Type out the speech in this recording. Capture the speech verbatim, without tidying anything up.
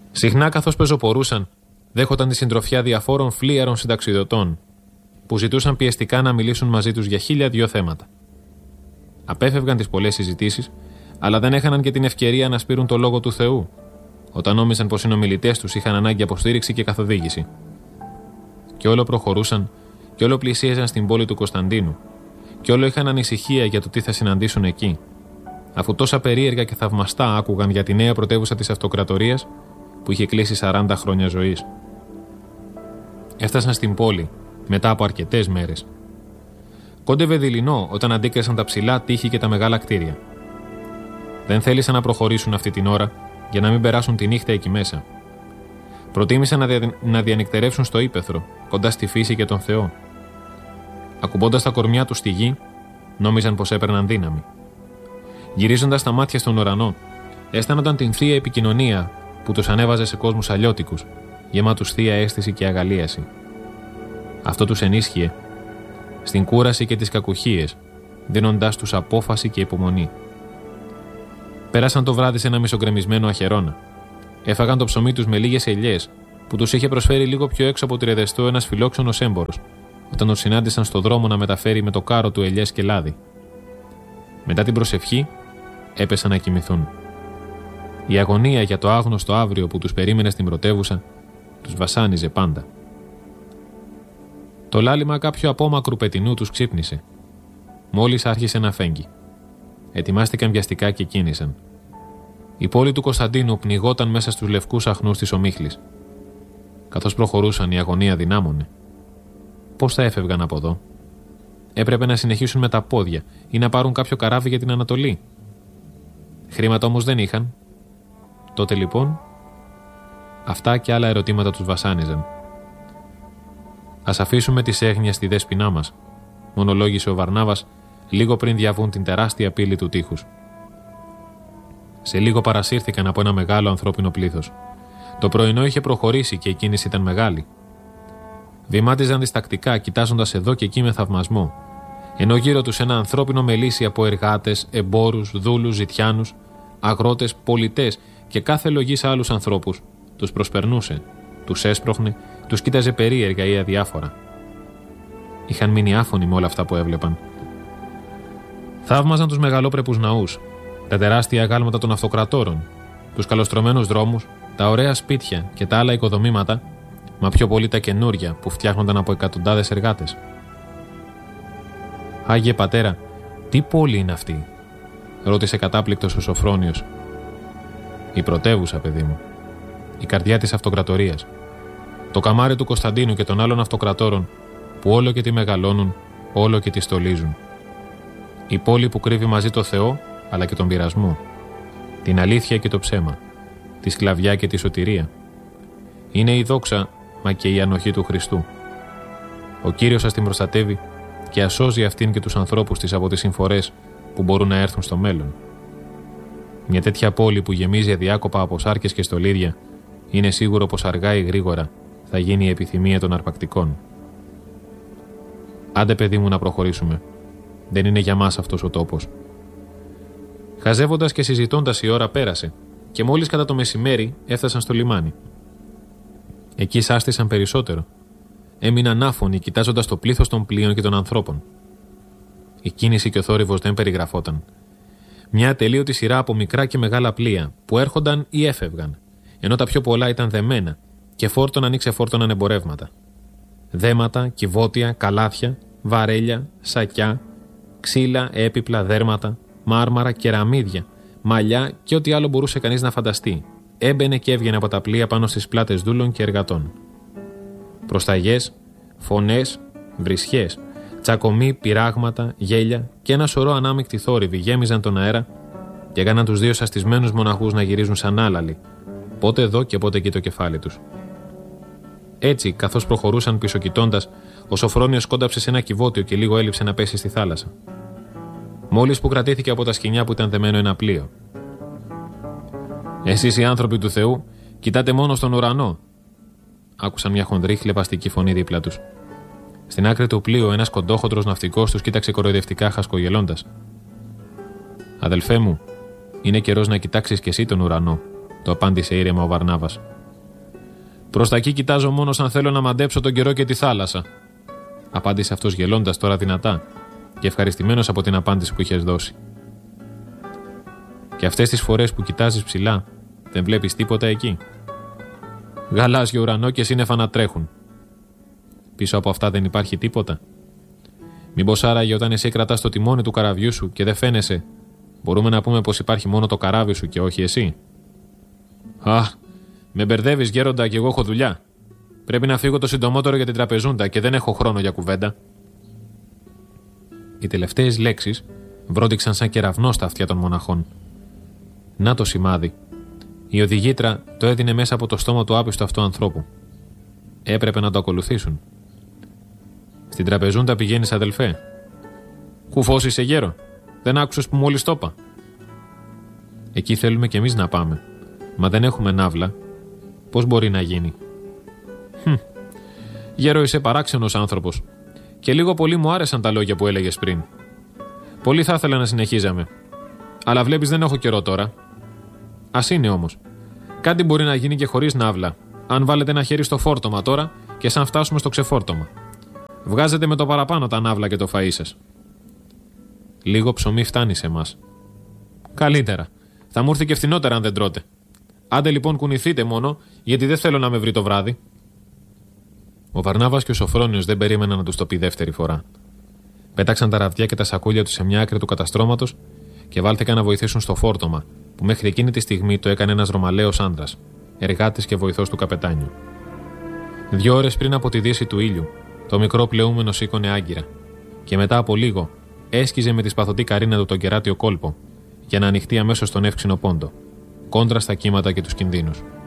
Συχνά, καθώς πεζοπορούσαν, δέχονταν τη συντροφιά διαφόρων φλίαρων συνταξιδιωτών που ζητούσαν πιεστικά να μιλήσουν μαζί τους για χίλια δυο θέματα. Απέφευγαν τις πολλές συζητήσεις, αλλά δεν έχαναν και την ευκαιρία να σπείρουν το λόγο του Θεού, όταν νόμιζαν πως οι συνομιλητές τους είχαν ανάγκη αποστήριξη και καθοδήγηση. Και όλο προχωρούσαν, και όλο πλησίαζαν στην πόλη του Κωνσταντίνου, και όλο είχαν ανησυχία για το τι θα συναντήσουν εκεί, αφού τόσα περίεργα και θαυμαστά άκουγαν για τη νέα πρωτεύουσα της αυτοκρατορίας που είχε κλείσει σαράντα χρόνια ζωής. Έφτασαν στην πόλη μετά από αρκετές μέρες. Κόντευε δειλινό όταν αντίκρισαν τα ψηλά τείχη και τα μεγάλα κτίρια. Δεν θέλησαν να προχωρήσουν αυτή την ώρα για να μην περάσουν τη νύχτα εκεί μέσα. Προτίμησαν να, δια... να διανυκτερεύσουν στο ύπαιθρο, κοντά στη φύση και τον Θεό. Ακουμπώντας τα κορμιά τους στη γη, νόμιζαν πως έπαιρναν δύναμη. Γυρίζοντας τα μάτια στον ουρανό, αισθάνονταν την θεία επικοινωνία που τους ανέβαζε σε κόσμους αλλιώτικους, γεμάτους θεία αίσθηση και αγαλίαση. Αυτό τους ενίσχυε στην κούραση και τις κακουχίες, δίνοντάς τους απόφαση και υπομονή. Πέρασαν το βράδυ σε ένα μισογκρεμισμένο αχαιρώνα. Έφαγαν το ψωμί τους με λίγες ελιές που τους είχε προσφέρει λίγο πιο έξω από τη Ρεδεστό ένας φιλόξενος έμπορος, όταν τον συνάντησαν στο δρόμο να μεταφέρει με το κάρο του ελιές και λάδι. Μετά την προσευχή, έπεσαν να κοιμηθούν. Η αγωνία για το άγνωστο αύριο που τους περίμενε στην πρωτεύουσα τους βασάνιζε πάντα. Το λάλημα κάποιου απόμακρου πετεινού τους ξύπνησε. Μόλις άρχισε να φέγγει. Ετοιμάστηκαν βιαστικά και κίνησαν. Η πόλη του Κωνσταντίνου πνιγόταν μέσα στους λευκούς αχνούς της ομίχλης. Καθώς προχωρούσαν, η αγωνία δυνάμωνε. Πώς θα έφευγαν από εδώ? Έπρεπε να συνεχίσουν με τα πόδια ή να πάρουν κάποιο καράβι για την Ανατολή. Χρήματα όμως δεν είχαν. Τότε λοιπόν, αυτά και άλλα ερωτήματα τους βασάνιζαν. «Ας αφήσουμε τις έγνοιες στη δέσποινά μας», μονολόγησε ο Βαρνάβας λίγο πριν διαβούν την τεράστια πύλη του τείχους. Σε λίγο παρασύρθηκαν από ένα μεγάλο ανθρώπινο πλήθος. Το πρωινό είχε προχωρήσει και η κίνηση ήταν μεγάλη. Βημάτιζαν διστακτικά, κοιτάζοντας εδώ και εκεί με θαυμασμό, ενώ γύρω τους ένα ανθρώπινο μελίσι από εργάτες, εμπόρους, δούλους, ζητιάνους, αγρότες, πολιτές και κάθε λογής άλλους ανθρώπους τους προσπερνούσε, τους έσπροχνε, τους κοίταζε περίεργα ή αδιάφορα. Είχαν μείνει άφωνοι με όλα αυτά που έβλεπαν. Θαύμαζαν τους μεγαλόπρεπους ναούς, τα τεράστια αγάλματα των αυτοκρατόρων, τους καλοστρωμένους δρόμους, τα ωραία σπίτια και τα άλλα οικοδομήματα, μα πιο πολύ τα καινούρια που φτιάχνονταν από εκατοντάδες εργάτες. «Άγιε πατέρα, τι πόλη είναι αυτή?» ρώτησε κατάπληκτος ο Σοφρόνιος. «Η πρωτεύουσα, παιδί μου. Η καρδιά της αυτοκρατορίας. Το καμάρι του Κωνσταντίνου και των άλλων αυτοκρατόρων που όλο και τη μεγαλώνουν, όλο και τη στολίζουν. Η πόλη που κρύβει μαζί το Θεό, αλλά και τον πειρασμό. Την αλήθεια και το ψέμα. Τη σκλαβιά και τη σωτηρία. Είναι η δόξα, μα και η ανοχή του Χριστού. Ο Κύριος σας την προστατεύει και ασώζει αυτήν και τους ανθρώπους της από τις συμφορές που μπορούν να έρθουν στο μέλλον. Μια τέτοια πόλη που γεμίζει αδιάκοπα από σάρκες και στολίδια, είναι σίγουρο πως αργά ή γρήγορα θα γίνει η επιθυμία των αρπακτικών. Άντε, παιδί μου, να προχωρήσουμε. Δεν είναι για μας αυτός ο τόπος». Χαζεύοντας και συζητώντας, η ώρα πέρασε και μόλις κατά το μεσημέρι έφτασαν στο λιμάνι. Εκεί σάστησαν περισσότερο. Έμειναν άφωνοι κοιτάζοντας το πλήθος των πλοίων και των ανθρώπων. Η κίνηση και ο θόρυβος δεν περιγραφόταν. Μια ατελείωτη σειρά από μικρά και μεγάλα πλοία που έρχονταν ή έφευγαν, ενώ τα πιο πολλά ήταν δεμένα και φόρτωναν ή ξεφόρτωναν εμπορεύματα. Δέματα, κυβότια, καλάθια, βαρέλια, σακιά, ξύλα, έπιπλα, δέρματα, μάρμαρα, κεραμίδια, μαλλιά και ό,τι άλλο μπορούσε κανείς να φανταστεί. Έμπαινε και έβγαινε από τα πλοία πάνω στις πλάτες δούλων και εργατών. Προσταγές, φωνές, βρισχές, τσακωμοί, πειράγματα, γέλια και ένα σωρό ανάμεικτοι θόρυβοι γέμιζαν τον αέρα και έκαναν τους δύο σαστισμένους μοναχούς να γυρίζουν σαν άλαλοι, πότε εδώ και πότε εκεί το κεφάλι τους. Έτσι, καθώς προχωρούσαν πισωκοιτώντας, ο Σοφρόνιος κόνταψε σε ένα κυβότιο και λίγο έλειψε να πέσει στη θάλασσα. Μόλις που κρατήθηκε από τα σκοινιά που ήταν δεμένο ένα πλοίο. «Εσείς οι άνθρωποι του Θεού, κοιτάτε μόνο στον ουρανό», άκουσαν μια χονδρή χλεβαστική φωνή δίπλα τους. Στην άκρη του πλοίου, ένας κοντόχοντρος ναυτικός τους κοίταξε κοροϊδευτικά χασκογελώντας. «Αδελφέ μου, είναι καιρός να κοιτάξεις κι εσύ τον ουρανό», το απάντησε ήρεμα ο Βαρνάβας. Προς τα εκεί κοιτάζω μόνο αν θέλω να μαντέψω τον καιρό και τη θάλασσα, απάντησε αυτός γελώντας τώρα δυνατά και ευχαριστημένος από την απάντηση που είχες δώσει. Και αυτές τις φορές που κοιτάζεις ψηλά, δεν βλέπεις τίποτα εκεί? Γαλάζιο ουρανό και σύννεφα να τρέχουν. Πίσω από αυτά δεν υπάρχει τίποτα? Μήπως άραγε όταν εσύ κρατάς το τιμόνι του καραβιού σου και δεν φαίνεσαι, μπορούμε να πούμε πως υπάρχει μόνο το καράβι σου και όχι εσύ? Α, με μπερδεύεις γέροντα, και εγώ έχω δουλειά. Πρέπει να φύγω το συντομότερο για την τραπεζούντα και δεν έχω χρόνο για κουβέντα. Οι τελευταίες λέξεις βρόντιξαν σαν κεραυνό στα αυτιά των μοναχών. Να το σημάδι. Η οδηγήτρα το έδινε μέσα από το στόμα του άπιστου αυτού ανθρώπου. Έπρεπε να το ακολουθήσουν. Στην τραπεζούντα πηγαίνεις, αδελφέ? Κουφός είσαι, γέρο? Δεν άκουσες που μόλις το είπα? Εκεί θέλουμε κι εμείς να πάμε. Μα δεν έχουμε ναύλα. Πώς μπορεί να γίνει? Χμ. Γέρο, είσαι παράξενος άνθρωπος. Και λίγο πολύ μου άρεσαν τα λόγια που έλεγες πριν. Πολύ θα ήθελα να συνεχίζαμε. Αλλά βλέπεις δεν έχω καιρό τώρα. Ας είναι όμως. Κάτι μπορεί να γίνει και χωρίς ναύλα, αν βάλετε ένα χέρι στο φόρτωμα τώρα και σαν φτάσουμε στο ξεφόρτωμα. Βγάζετε με το παραπάνω τα ναύλα και το φαΐ σας. Λίγο ψωμί φτάνει σε εμάς. Καλύτερα. Θα μου έρθει και φθηνότερα αν δεν τρώτε. Άντε λοιπόν, κουνηθείτε μόνο, γιατί δεν θέλω να με βρει το βράδυ. Ο Βαρνάβας και ο Σοφρόνιος δεν περίμεναν να τους το πει δεύτερη φορά. Πέταξαν τα ραβδιά και τα σακούλια τους σε μια άκρη του καταστρώματος και βάλθηκαν να βοηθήσουν στο φόρτωμα, που μέχρι εκείνη τη στιγμή το έκανε ένας Ρωμαλαίος άντρας, εργάτης και βοηθός του καπετάνιου. Δύο ώρες πριν από τη δύση του ήλιου, το μικρό πλεούμενο σήκωνε άγκυρα, και μετά από λίγο έσκιζε με τη σπαθωτή καρίνα του τον κεράτιο κόλπο, για να ανοιχτεί αμέσως στον εύξηνο πόντο, κόντρα στα κύματα και τους κινδύνους.